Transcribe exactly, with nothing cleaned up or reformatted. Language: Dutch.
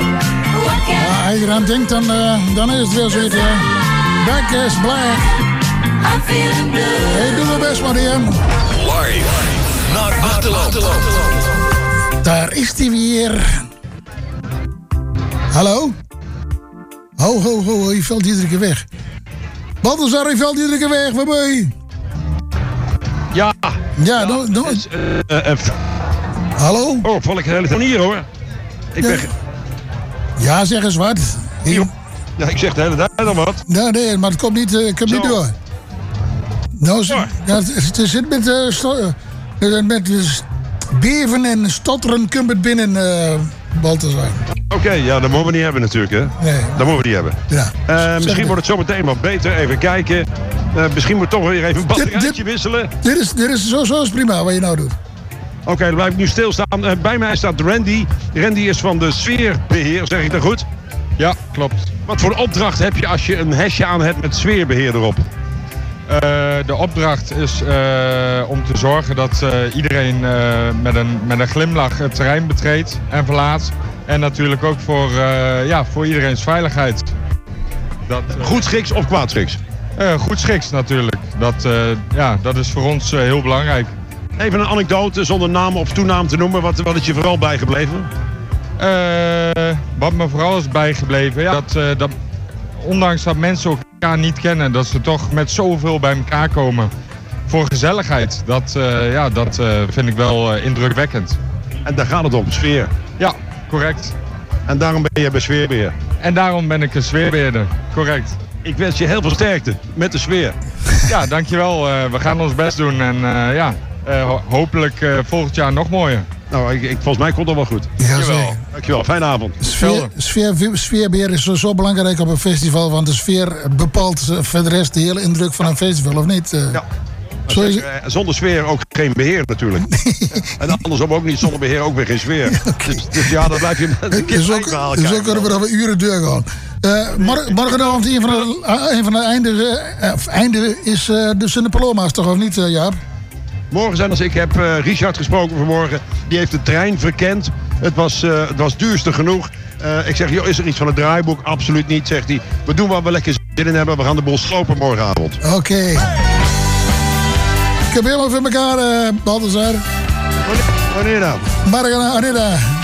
Ja, als je eraan denkt, dan, uh, dan is het weer zoiets. Uh, Back is black. Hey, doe mijn best maar, Ian. Live naar Achterland. Daar is hij weer. Hallo? Ho, ho, ho, je valt iedere keer weg. Balthazar, je valt iedere keer weg. Waar ben je? Ja. Ja, ja no, no. Dus, uh, uh, Hallo? Oh, val ik de hele tijd hier, hoor. Ik ja. ben... Ja, zeg eens wat. Hier. Ja, ik zeg de hele tijd al wat. Nee, nee, maar het komt niet, uh, ik heb niet door. Nou, ja, het, het zit met, uh, sto- uh, met uh, beven en stotteren komt het binnen, uh, Balthazar. Oké, okay, ja, dat mogen we niet hebben natuurlijk, hè. Nee. Dat mogen we niet hebben. Ja. Uh, misschien wordt het zo meteen wat beter. Even kijken. Uh, misschien moet toch weer even een batterijtje dit, dit, wisselen. Dit is, dit is zo, zo is prima wat je nou doet. Oké, okay, dan blijf ik nu stilstaan. Uh, bij mij staat Randy. Randy is van de sfeerbeheer, zeg ik dat goed? Ja, klopt. Wat voor opdracht heb je als je een hesje aan hebt met sfeerbeheer erop? Uh, de opdracht is uh, om te zorgen dat uh, iedereen uh, met, een, met een glimlach het terrein betreedt en verlaat. En natuurlijk ook voor, uh, ja, voor iedereen's veiligheid. Dat, uh, goed schiks of kwaad schiks? Uh, goed schiks natuurlijk. Dat, uh, ja, dat is voor ons uh, heel belangrijk. Even een anekdote zonder naam of toenaam te noemen. Wat, wat is je vooral bijgebleven? Uh, wat me vooral is bijgebleven, ja, dat, uh, dat ondanks dat mensen elkaar niet kennen, dat ze toch met zoveel bij elkaar komen voor gezelligheid. Dat, uh, ja, dat uh, vind ik wel uh, indrukwekkend. En daar gaat het om, sfeer. Ja, correct. En daarom ben je bij sfeerbeheer. En daarom ben ik een sfeerbeheerder, correct. Ik wens je heel veel sterkte met de sfeer. Ja, dankjewel. Uh, we gaan ons best doen en uh, ja, uh, ho- hopelijk uh, volgend jaar nog mooier. Nou, ik, ik, volgens mij komt dat wel goed. Ja, zeker. Dankjewel, fijne avond. Sfeer, sfeer, sfeerbeheer is zo, zo belangrijk op een festival, want de sfeer bepaalt voor de rest de hele indruk van een festival, of niet? Uh, ja. Zo is... Zonder sfeer ook geen beheer natuurlijk. En andersom ook niet, zonder beheer ook weer geen sfeer. Ja, okay. dus, dus ja, dan blijf je met een keer dus zo, dus zo kunnen we dan weer uren doorgaan. Uh, mor- morgenavond een van de, uh, een van de einde, uh, einde is uh, de Sunne Paloma's toch, of niet, uh, Jaap? Morgen zijn als ik heb uh, Richard gesproken vanmorgen. Die heeft de trein verkend. Het was, uh, het was duurste genoeg. Uh, ik zeg, joh, is er iets van het draaiboek? Absoluut niet, zegt hij. We doen wat we lekker zin in hebben. We gaan de boel slopen morgenavond. Oké. Okay. Ik heb helemaal voor elkaar, uh, Balthazar. Wanneer, wanneer dan? Morgen, Anita.